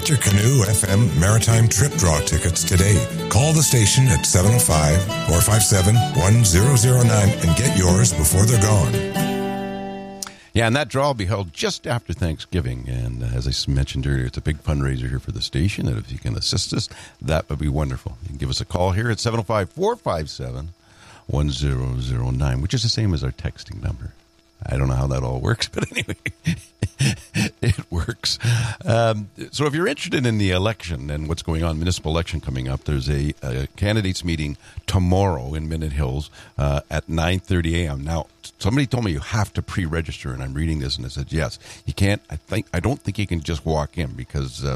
Get your Canoe FM Maritime Trip Draw tickets today. Call the station at 705-457-1009 and get yours before they're gone. Yeah, and that draw will be held just after Thanksgiving. And as I mentioned earlier, it's a big fundraiser here for the station. And if you can assist us, that would be wonderful. You can give us a call here at 705-457-1009, which is the same as our texting number. I don't know how that all works, but anyway, it works. So if you're interested in the election and what's going on, municipal election coming up, there's a candidates meeting tomorrow in Minute Hills at 9:30 a.m. Now, somebody told me you have to pre-register, and I'm reading this, and it says, yes, you can't. I don't think you can just walk in because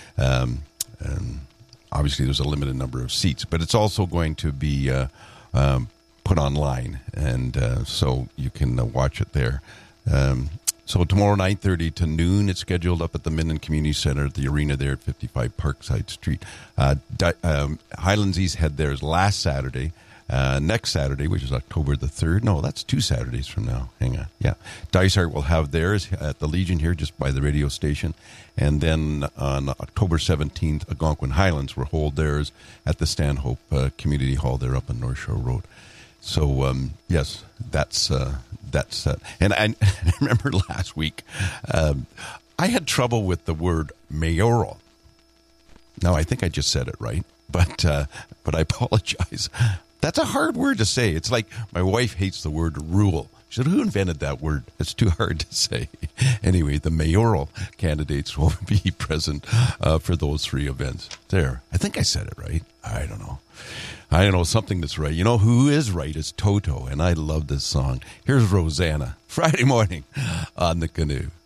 obviously there's a limited number of seats, but it's also going to be put online, and so you can watch it there. So tomorrow, 9:30 to noon, it's scheduled up at the Minden Community Center, the arena there at 55 Parkside Street. Highlands East had theirs last Saturday. Next Saturday, which is October the 3rd. No, that's 2 Saturdays from now. Hang on. Yeah. Dysart will have theirs at the Legion here just by the radio station. And then on October 17th, Algonquin Highlands will hold theirs at the Stanhope Community Hall there up on North Shore Road. So, yes, that's that. And I remember last week, I had trouble with the word mayoral. Now, I think I just said it right, but I apologize. That's a hard word to say. It's like my wife hates the word rule. She said, who invented that word? It's too hard to say. Anyway, the mayoral candidates will be present for those 3 events. There. I think I said it right. I don't know. Something that's right. You know who is right is Toto, and I love this song. Here's Rosanna, Friday morning on the Canoe.